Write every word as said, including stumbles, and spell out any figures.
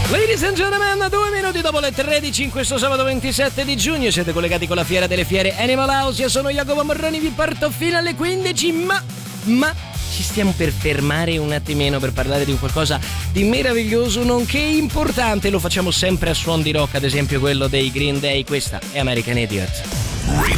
Ladies and gentlemen, due minuti dopo le tredici in questo sabato ventisette di giugno siete collegati con la Fiera delle Fiere Animal House. Io sono Jacopo Morroni, vi porto fino alle quindici, ma, ma ci stiamo per fermare un attimino per parlare di un qualcosa di meraviglioso nonché importante. Lo facciamo sempre a suon di rock, ad esempio quello dei Green Day. Questa è American Idiot.